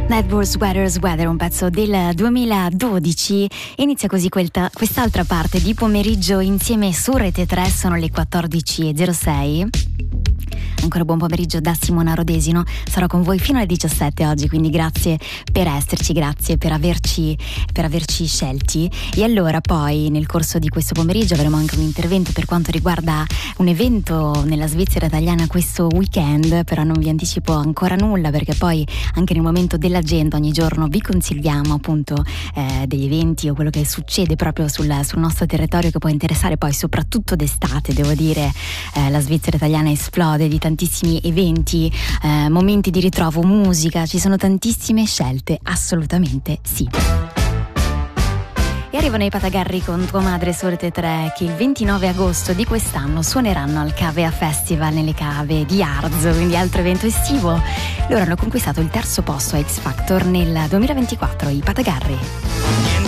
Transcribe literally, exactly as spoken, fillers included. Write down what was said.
Networks Weather's Weather, un pezzo del duemiladodici. Inizia così questa, quest'altra parte di pomeriggio insieme su Rete tre, sono le quattordici e zero sei. Ancora buon pomeriggio da Simona Rodesino, sarò con voi fino alle diciassette oggi, quindi grazie per esserci, grazie per averci, per averci scelti. E allora poi nel corso di questo pomeriggio avremo anche un intervento per quanto riguarda un evento nella Svizzera italiana questo weekend, però non vi anticipo ancora nulla perché poi anche nel momento dell'agenda ogni giorno vi consigliamo appunto eh, degli eventi o quello che succede proprio sul, sul nostro territorio, che può interessare poi soprattutto d'estate. Devo dire eh, la Svizzera italiana esplode di tantissimi eventi, eh, momenti di ritrovo, musica, ci sono tantissime scelte, assolutamente sì. E arrivano i Patagarri con Tua Madre su Rete tre, che il ventinove agosto di quest'anno suoneranno al Cavea Festival nelle cave di Arzo, quindi altro evento estivo. Loro hanno conquistato il terzo posto a X Factor nel duemilaventiquattro, i Patagarri.